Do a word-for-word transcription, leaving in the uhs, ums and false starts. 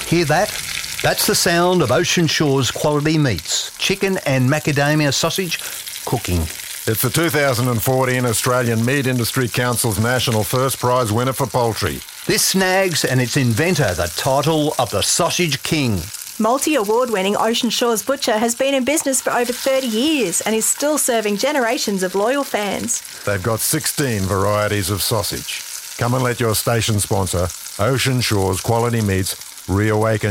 Hear that? That's the sound of Ocean Shore's quality meats. Chicken and macadamia sausage cooking. It's the two thousand fourteen Australian Meat Industry Council's National First Prize winner for poultry. This snags and its inventor the title of the Sausage King. Multi-award-winning Ocean Shores Butcher has been in business for over thirty years and is still serving generations of loyal fans. They've got sixteen varieties of sausage. Come and let your station sponsor, Ocean Shores Quality Meats, reawaken